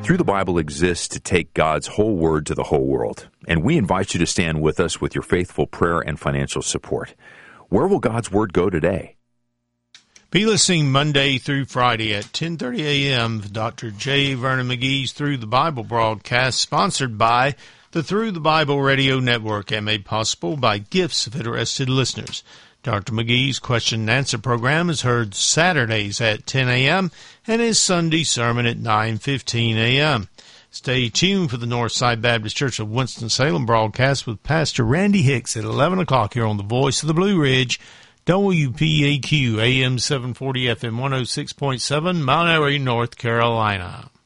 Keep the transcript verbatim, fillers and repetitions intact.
Through the Bible exists to take God's whole word to the whole world, and we invite you to stand with us with your faithful prayer and financial support. Where will God's word go today? Be listening Monday through Friday at ten thirty a.m. for Doctor J. Vernon McGee's Through the Bible broadcast, sponsored by the Through the Bible Radio Network and made possible by gifts of interested listeners. Doctor McGee's Question and Answer program is heard Saturdays at ten a.m. and his Sunday sermon at nine fifteen a.m. Stay tuned for the Northside Baptist Church of Winston-Salem broadcast with Pastor Randy Hicks at eleven o'clock here on the Voice of the Blue Ridge, W P A Q, A M seven forty, F M one oh six point seven, Mount Airy, North Carolina.